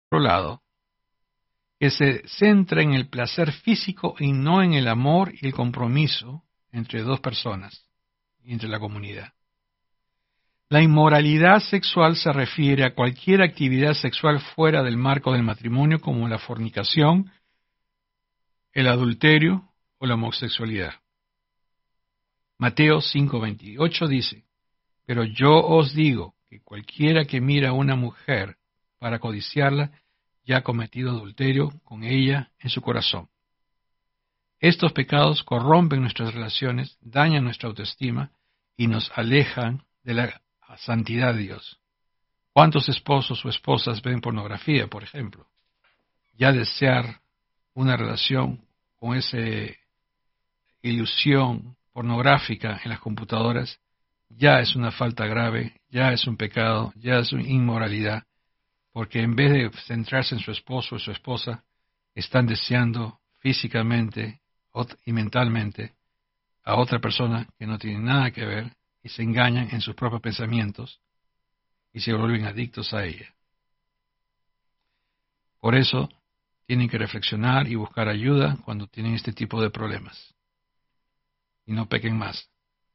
otro lado, que se centra en el placer físico y no en el amor y el compromiso entre dos personas y entre la comunidad. La inmoralidad sexual se refiere a cualquier actividad sexual fuera del marco del matrimonio, como la fornicación, el adulterio o la homosexualidad. Mateo 5:28 dice: pero yo os digo que cualquiera que mira a una mujer para codiciarla, ya ha cometido adulterio con ella en su corazón. Estos pecados corrompen nuestras relaciones, dañan nuestra autoestima y nos alejan de la santidad de Dios. ¿Cuántos esposos o esposas ven pornografía, por ejemplo? Ya desear una relación con esa ilusión pornográfica en las computadoras ya es una falta grave, ya es un pecado, ya es una inmoralidad, porque en vez de centrarse en su esposo o su esposa, están deseando físicamente y mentalmente a otra persona que no tiene nada que ver y se engañan en sus propios pensamientos y se vuelven adictos a ella. Por eso tienen que reflexionar y buscar ayuda cuando tienen este tipo de problemas y no pequen más.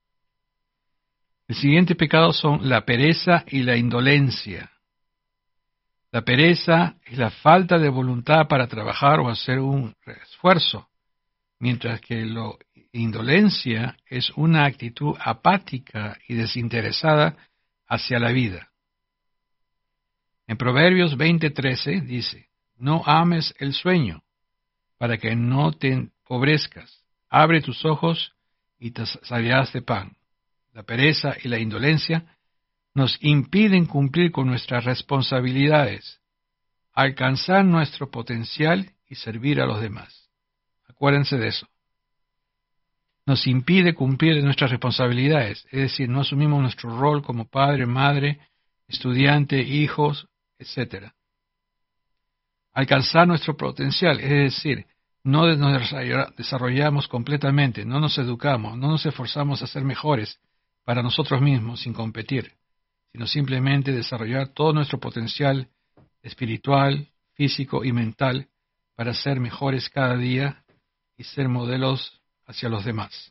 El siguiente pecado son la pereza y la indolencia. La pereza es la falta de voluntad para trabajar o hacer un esfuerzo, mientras que la indolencia es una actitud apática y desinteresada hacia la vida. En Proverbios 20:13 dice: no ames el sueño, para que no te empobrezcas. Abre tus ojos y te saciarás de pan. La pereza y la indolencia nos impiden cumplir con nuestras responsabilidades, alcanzar nuestro potencial y servir a los demás. Acuérdense de eso. Nos impide cumplir nuestras responsabilidades, es decir, no asumimos nuestro rol como padre, madre, estudiante, hijos, etc. Alcanzar nuestro potencial, es decir, no nos desarrollamos completamente, no nos educamos, no nos esforzamos a ser mejores para nosotros mismos sin competir, sino simplemente desarrollar todo nuestro potencial espiritual, físico y mental para ser mejores cada día y ser modelos hacia los demás.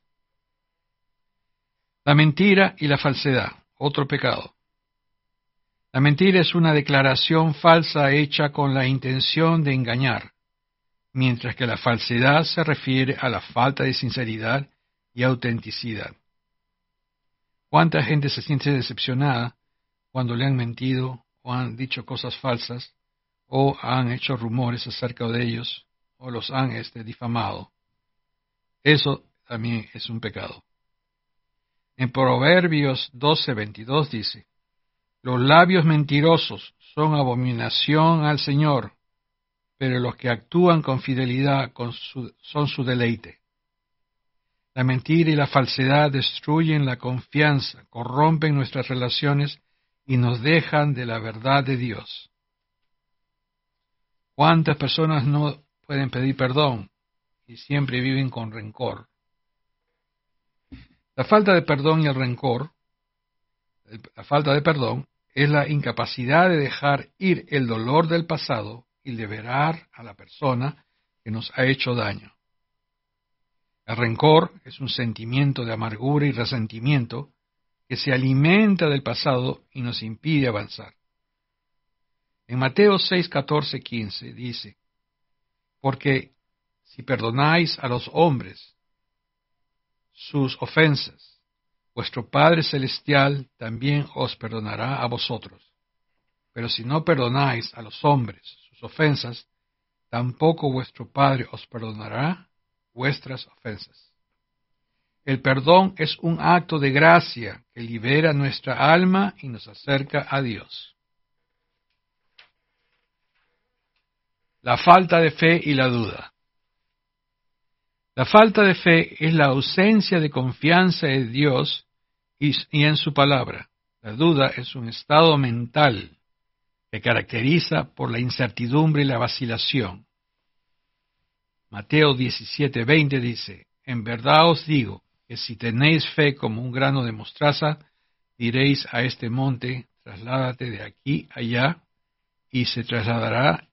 La mentira y la falsedad, otro pecado. La mentira es una declaración falsa hecha con la intención de engañar, mientras que la falsedad se refiere a la falta de sinceridad y autenticidad. ¿Cuánta gente se siente decepcionada cuando le han mentido o han dicho cosas falsas o han hecho rumores acerca de ellos o los han difamado? Eso también es un pecado. En Proverbios 12:22 dice: los labios mentirosos son abominación al Señor, pero los que actúan con fidelidad son su deleite. La mentira y la falsedad destruyen la confianza, corrompen nuestras relaciones y nos dejan de la verdad de Dios. ¿Cuántas personas no pueden pedir perdón y siempre viven con rencor? La falta de perdón y el rencor, la falta de perdón, es la incapacidad de dejar ir el dolor del pasado y liberar a la persona que nos ha hecho daño. El rencor es un sentimiento de amargura y resentimiento que se alimenta del pasado y nos impide avanzar. En Mateo 6:14-15 dice: porque si perdonáis a los hombres sus ofensas, vuestro Padre Celestial también os perdonará a vosotros. Pero si no perdonáis a los hombres sus ofensas, tampoco vuestro Padre os perdonará vuestras ofensas. El perdón es un acto de gracia que libera nuestra alma y nos acerca a Dios. La falta de fe y la duda. La falta de fe es la ausencia de confianza en Dios y en su palabra. La duda es un estado mental que caracteriza por la incertidumbre y la vacilación. Mateo 17:20 dice: en verdad os digo que si tenéis fe como un grano de mostaza, diréis a este monte: trasládate de aquí allá, y se trasladará,